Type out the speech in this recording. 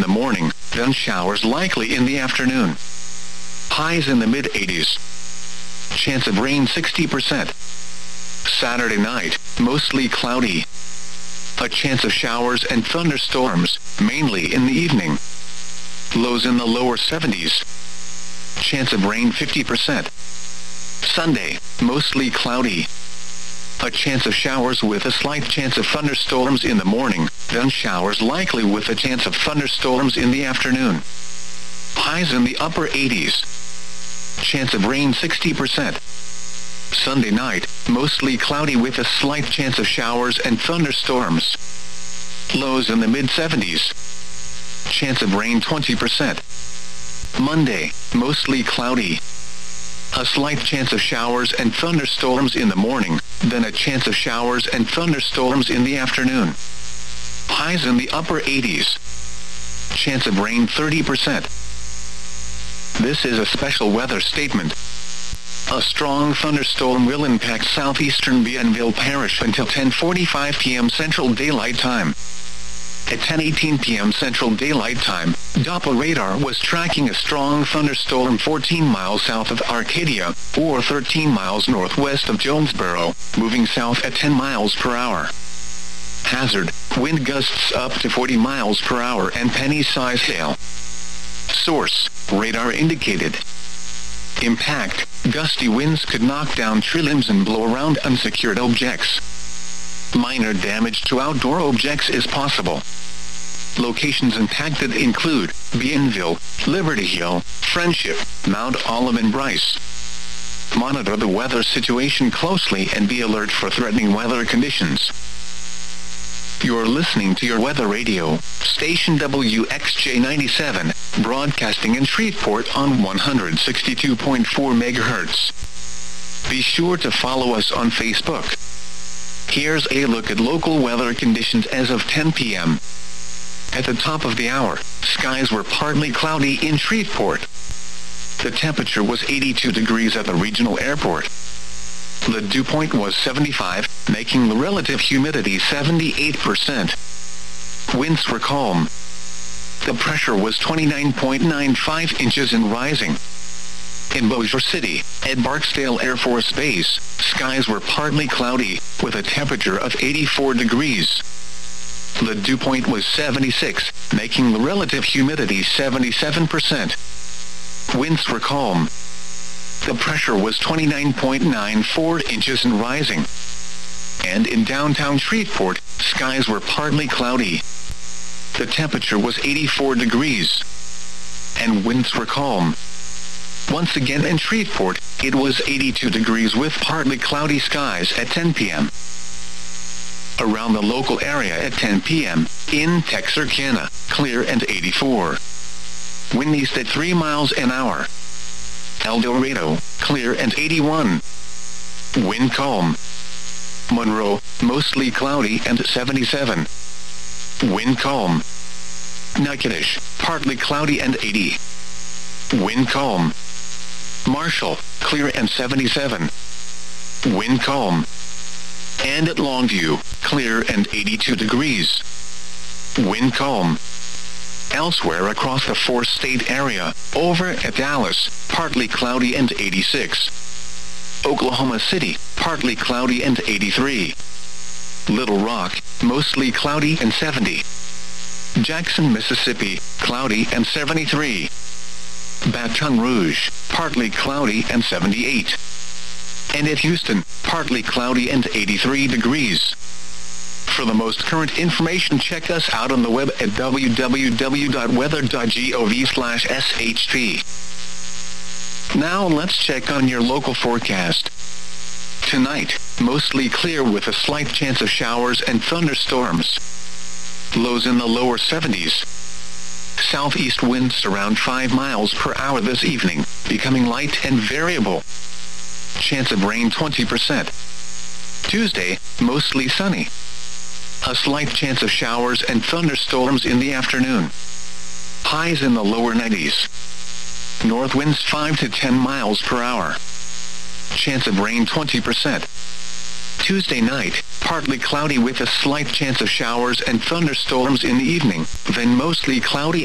the morning, then showers likely in the afternoon. Highs in the mid-80s. Chance of rain 60%. Saturday night, mostly cloudy. A chance of showers and thunderstorms, mainly in the evening. Lows in the lower 70s. Chance of rain 50%. Sunday, mostly cloudy. A chance of showers with a slight chance of thunderstorms in the morning, then showers likely with a chance of thunderstorms in the afternoon. Highs in the upper 80s. Chance of rain 60%. Sunday night, mostly cloudy with a slight chance of showers and thunderstorms. Lows in the mid-70s. Chance of rain 20%. Monday, mostly cloudy. A slight chance of showers and thunderstorms in the morning, then a chance of showers and thunderstorms in the afternoon. Highs in the upper 80s. Chance of rain 30%. This is a special weather statement. A strong thunderstorm will impact southeastern Bienville Parish until 10:45 p.m. Central Daylight Time. At 10:18 p.m. Central Daylight Time, Doppler radar was tracking a strong thunderstorm 14 miles south of Arcadia, or 13 miles northwest of Jonesboro, moving south at 10 miles per hour. Hazard, wind gusts up to 40 miles per hour and penny-sized hail. Source, radar indicated. Impact, gusty winds could knock down tree limbs and blow around unsecured objects. Minor damage to outdoor objects is possible. Locations impacted include Bienville, Liberty Hill, Friendship, Mount Olive and Bryce. Monitor the weather situation closely and be alert for threatening weather conditions. You're listening to your weather radio, station WXJ97, broadcasting in Shreveport on 162.4 MHz. Be sure to follow us on Facebook. Here's a look at local weather conditions as of 10 p.m. At the top of the hour, skies were partly cloudy in Shreveport. The temperature was 82 degrees at the regional airport. The dew point was 75, making the relative humidity 78%. Winds were calm. The pressure was 29.95 inches and rising. In Bossier City, at Barksdale Air Force Base, skies were partly cloudy, with a temperature of 84 degrees. The dew point was 76, making the relative humidity 77%. Winds were calm. The pressure was 29.94 inches and rising. And in downtown Shreveport, skies were partly cloudy. The temperature was 84 degrees. And winds were calm. Once again in Shreveport, it was 82 degrees with partly cloudy skies at 10 p.m. Around the local area at 10 p.m., in Texarkana, clear and 84. Wind east at 3 miles an hour. El Dorado, clear and 81. Wind calm. Monroe, mostly cloudy and 77. Wind calm. Natchitoches, partly cloudy and 80. Wind calm. Marshall, clear and 77. Wind calm. And at Longview, clear and 82 degrees. Wind calm. Elsewhere across the four-state area, over at Dallas, partly cloudy and 86. Oklahoma City, partly cloudy and 83. Little Rock, mostly cloudy and 70. Jackson, Mississippi, cloudy and 73. Baton Rouge, partly cloudy and 78. And at Houston, partly cloudy and 83 degrees. For the most current information, check us out on the web at www.weather.gov/SHP. Now let's check on your local forecast. Tonight, mostly clear with a slight chance of showers and thunderstorms. Lows in the lower 70s. Southeast winds around 5 miles per hour this evening, becoming light and variable. Chance of rain 20%. Tuesday, mostly sunny. A slight chance of showers and thunderstorms in the afternoon. Highs in the lower 90s. North winds 5 to 10 miles per hour. Chance of rain 20%. Tuesday night, partly cloudy with a slight chance of showers and thunderstorms in the evening, then mostly cloudy